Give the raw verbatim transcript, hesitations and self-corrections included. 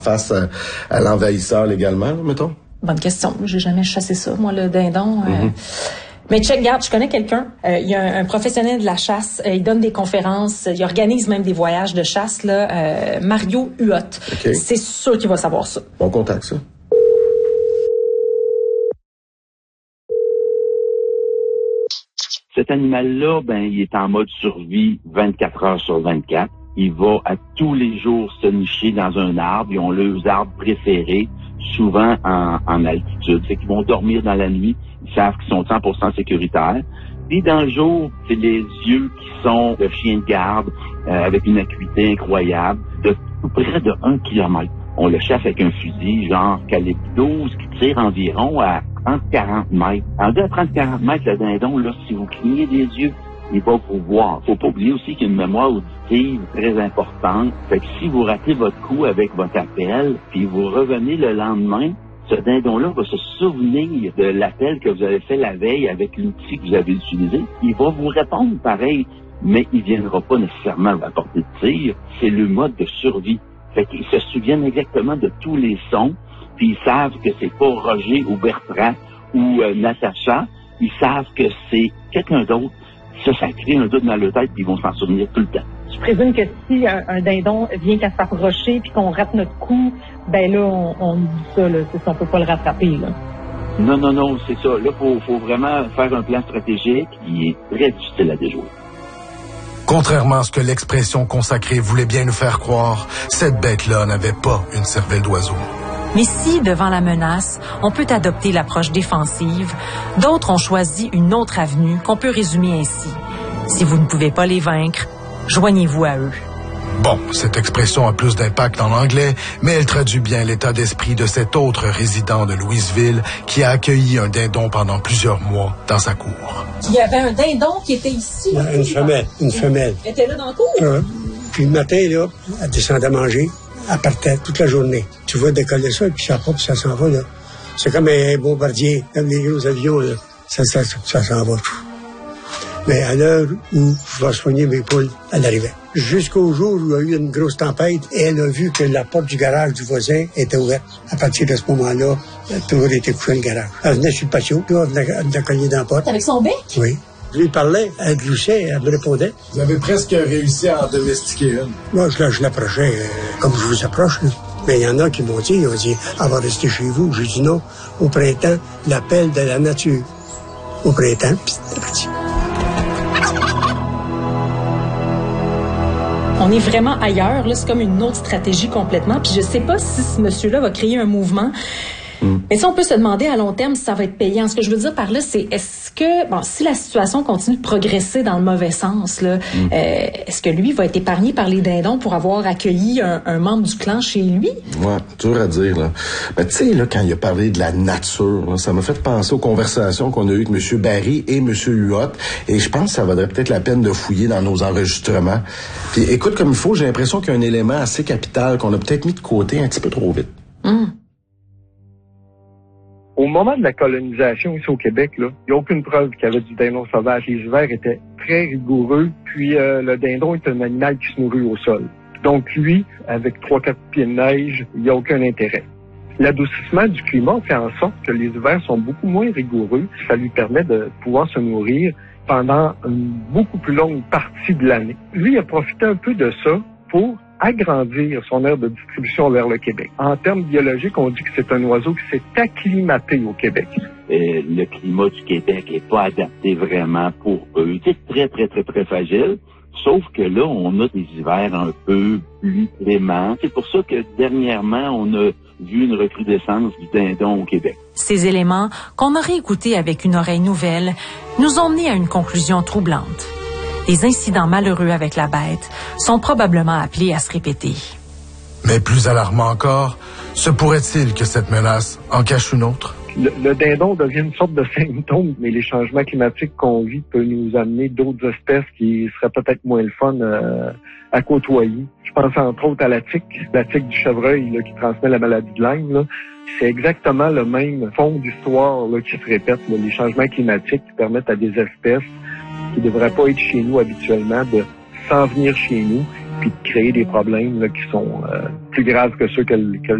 face à, à l'envahisseur légalement, mettons? Bonne question. J'ai jamais chassé ça, moi, le dindon. Euh... Mm-hmm. Mais check, regarde, je connais quelqu'un. Euh, il y a un, un professionnel de la chasse. Euh, il donne des conférences. Il organise même des voyages de chasse. Là, euh, Mario Huot. Okay. C'est sûr qu'il va savoir ça. Bon contact, ça. Cet animal-là, ben, il est en mode survie vingt-quatre heures sur vingt-quatre. Il va à tous les jours se nicher dans un arbre. Ils ont leurs arbres préférés, souvent en, en altitude. Fait qu'ils vont dormir dans la nuit. Ils savent qu'ils sont cent pour cent sécuritaires. Puis dans le jour, c'est les yeux qui sont de chien de garde, euh, avec une acuité incroyable, de tout près de un kilomètre. On le chasse avec un fusil, genre calibre douze, qui tire environ à trente à quarante mètres. En deux à trente à quarante mètres, le dindon, là, si vous clignez des yeux, il va vous voir. Faut pas oublier aussi qu'il y a une mémoire auditive très importante. Fait que si vous ratez votre coup avec votre appel, puis vous revenez le lendemain, ce dindon-là va se souvenir de l'appel que vous avez fait la veille avec l'outil que vous avez utilisé. Il va vous répondre pareil, mais il viendra pas nécessairement à portée de tir. C'est le mode de survie. Fait qu'ils se souviennent exactement de tous les sons, puis ils savent que c'est pas Roger ou Bertrand ou euh, Natacha. Ils savent que c'est quelqu'un d'autre. Ça, ça crée un doute dans leur tête, puis ils vont s'en souvenir tout le temps. Je présume que si un, un dindon vient qu'à s'approcher puis qu'on rate notre coup, ben là, on, on dit ça, là, c'est ça, on peut pas le rattraper, là. Non, non, non, c'est ça. Là, faut, faut vraiment faire un plan stratégique qui est très difficile à déjouer. Contrairement à ce que l'expression consacrée voulait bien nous faire croire, cette bête-là n'avait pas une cervelle d'oiseau. Mais si, devant la menace, on peut adopter l'approche défensive, d'autres ont choisi une autre avenue qu'on peut résumer ainsi. Si vous ne pouvez pas les vaincre, joignez-vous à eux. Bon, cette expression a plus d'impact en anglais, mais elle traduit bien l'état d'esprit de cet autre résident de Louisville qui a accueilli un dindon pendant plusieurs mois dans sa cour. Il y avait un dindon qui était ici. Ouais, une femelle, une femelle. Elle était là dans la cour? Ouais. Puis le matin, là, elle descendait manger. Elle partait toute la journée. Tu vois décoller ça, puis ça part, puis ça s'en va, là. C'est comme un bombardier, comme les gros avions, là. Ça, ça, ça, ça s'en va. Mais à l'heure où je vais soigner mes poules, elle arrivait. Jusqu'au jour où il y a eu une grosse tempête, et elle a vu que la porte du garage du voisin était ouverte. À partir de ce moment-là, elle a toujours été couchée dans le garage. Elle venait sur le patio, puis elle venait, elle venait cogner dans la porte. Avec son bec? Oui. Je lui parlais, elle gloussait, elle me répondait. Vous avez presque réussi à en domestiquer une. Moi, je, je l'approchais euh, comme je vous approche, là. Mais il y en a qui m'ont dit, ils ont dit, elle va rester chez vous. J'ai dit non. Au printemps, l'appel de la nature. Au printemps, puis c'est parti. On est vraiment ailleurs, là, c'est comme une autre stratégie complètement. Puis je sais pas si ce monsieur-là va créer un mouvement. Mm. Mais ça, on peut se demander à long terme si ça va être payant. Ce que je veux dire par là, c'est est-ce que, bon, si la situation continue de progresser dans le mauvais sens, là, mm. euh, est-ce que lui va être épargné par les dindons pour avoir accueilli un, un membre du clan chez lui? Ouais, dur à dire, là. Ben, tu sais, là, quand il a parlé de la nature, là, ça m'a fait penser aux conversations qu'on a eues avec M. Barry et M. Huot. Et je pense que ça vaudrait peut-être la peine de fouiller dans nos enregistrements. Puis écoute comme il faut, j'ai l'impression qu'il y a un élément assez capital qu'on a peut-être mis de côté un petit peu trop vite. Mm. Au moment de la colonisation ici au Québec, là, il n'y a aucune preuve qu'il y avait du dindon sauvage. Les hivers étaient très rigoureux, puis euh, le dindon est un animal qui se nourrit au sol. Donc lui, avec trois quatre pieds de neige, il n'y a aucun intérêt. L'adoucissement du climat fait en sorte que les hivers sont beaucoup moins rigoureux. Ça lui permet de pouvoir se nourrir pendant une beaucoup plus longue partie de l'année. Lui a profité un peu de ça pour agrandir son aire de distribution vers le Québec. En termes biologiques, on dit que c'est un oiseau qui s'est acclimaté au Québec. Et le climat du Québec n'est pas adapté vraiment pour eux. C'est très, très, très, très fragile. Sauf que là, on a des hivers un peu plus cléments. C'est pour ça que dernièrement, on a vu une recrudescence du dindon au Québec. Ces éléments, qu'on aurait écoutés avec une oreille nouvelle, nous ont mené à une conclusion troublante. Les incidents malheureux avec la bête sont probablement appelés à se répéter. Mais plus alarmant encore, se pourrait-il que cette menace en cache une autre? Le, le dindon devient une sorte de symptôme, mais les changements climatiques qu'on vit peuvent nous amener d'autres espèces qui seraient peut-être moins le fun euh, à côtoyer. Je pense entre autres à la tique, la tique du chevreuil là, qui transmet la maladie de Lyme. Là. C'est exactement le même fond d'histoire là, qui se répète. Là, les changements climatiques qui permettent à des espèces qui ne devraient pas être chez nous habituellement de s'en venir chez nous puis de créer des problèmes là, qui sont euh, plus graves que ceux que, que